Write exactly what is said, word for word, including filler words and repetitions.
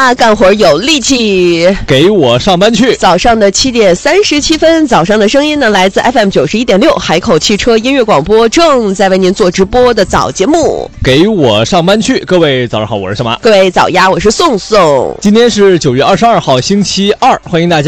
呀，干活有力气， 给我上班去。 早上的七点三十七分，早上的声音呢，来自 F M 九十一点六海口汽车音乐广播，正在为您做直播的早节目。 给我上班去，各位早上好，我是小马。 各位早呀，我是宋宋。 今天是九月二十二号，星期二，欢迎大家